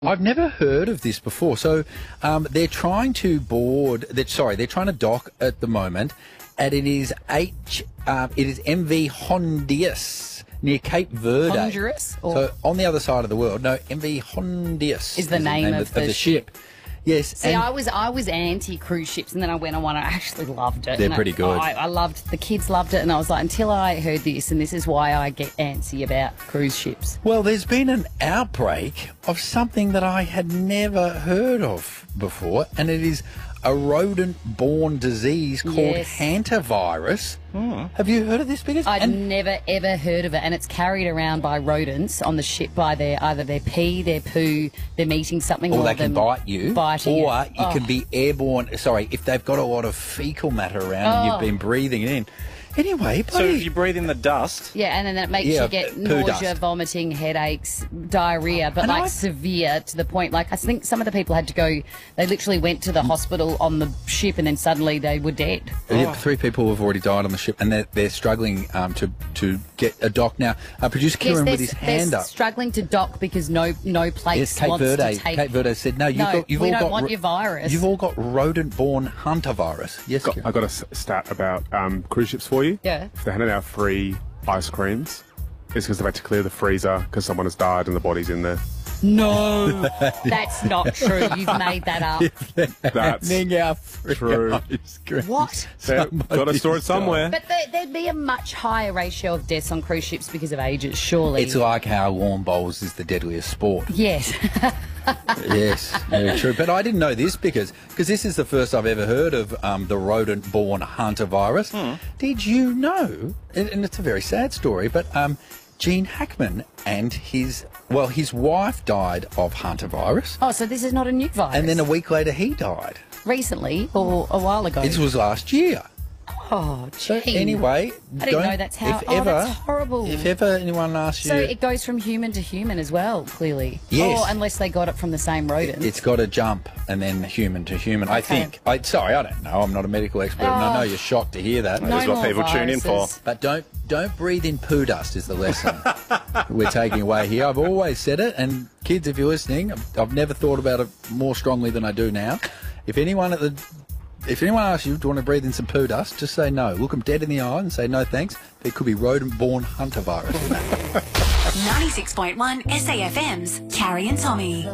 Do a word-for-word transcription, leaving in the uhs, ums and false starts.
I've never heard of this before. So um, they're trying to board. They're, sorry, they're trying to dock at the moment, and it is H. Um, it is M V Hondius near Cape Verde. Honduras? Or So on the other side of the world. No, M V Hondius Is the name of the ship. Yes. See, and I was I was anti cruise ships, and then I went on one. I actually loved it. They're and pretty I, good. I, I loved the kids loved it, and I was like, until I heard this, and this is why I get antsy about cruise ships. Well, there's been an outbreak of something that I had never heard of before, and it is a rodent-borne disease called Yes. hantavirus. Have you heard of this, Biggers? I'd And never ever heard of it, and it's carried around by rodents on the ship by their either their pee, their poo, them eating something, or or they can them bite you, biting or it. you Oh. can be airborne. Sorry, if they've got a lot of fecal matter around and Oh. you've been breathing it in. Anyway, So bloody, if you breathe in the dust, Yeah, and then that makes Yeah, you get poo nausea, dust. vomiting, headaches, diarrhea, but And like I- severe to the point. Like I think some of the people had to go. They literally went to the hospital on the ship, and then suddenly they were dead. Yeah, three people have already died on the ship, and they're, they're struggling um, to to get a dock now. Uh, producer Kieran they're, with his they're hand up. struggling to dock because no no place Yes, Cape wants Verde. to take. Cape Verde said, "No, you've No, got you've we all don't got want ro- your virus." You've all got rodent-borne hantavirus." Yes, Got, Kieran. I got a s- stat about um, cruise ships for you. Yeah. If they're handing out free ice creams, it's because they've had to clear the freezer because someone has died and the body's in there. No, that's not true. You've made that up. That's Handing out free true. ice cream. What? they've got to Somebody's store it somewhere. But there, there'd be a much higher ratio of deaths on cruise ships because of ages, surely. It's like how lawn bowls is the deadliest sport. Yes. Yes, very true. But I didn't know this because because this is the first I've ever heard of um, the rodent-borne hantavirus. Did you know? And, and it's a very sad story, but um, Gene Hackman and his well, his wife died of hantavirus, Oh, so this is not a new virus. and then a week later he died. recently or a while ago. This was last year. oh, So gee. anyway, I didn't don't- know that's how. If oh, ever, that's horrible. If ever anyone asks so you, it goes from human to human as well, clearly. Yes. Or unless they got it from the same rodent. it's got to jump and then human to human. I Okay. think. I sorry, I don't know. I'm not a medical expert, and I know Oh. you're shocked to hear that. no That is what more people tune in for. viruses. But don't don't breathe in poo dust is the lesson we're taking away here. I've always said it, and kids, if you're listening, I've, I've never thought about it more strongly than I do now. If anyone at the if anyone asks you, do you want to breathe in some poo dust, just say no. Look them dead in the eye and say no thanks. There could be rodent-borne hantavirus. ninety-six point one S A F M's Carrie and Tommy.